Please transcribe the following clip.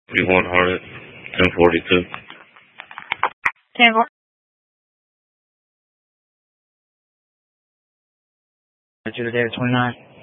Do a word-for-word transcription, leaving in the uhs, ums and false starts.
forty-one Hornet, ten forty-two. ten forty. Roger, David twenty-nine.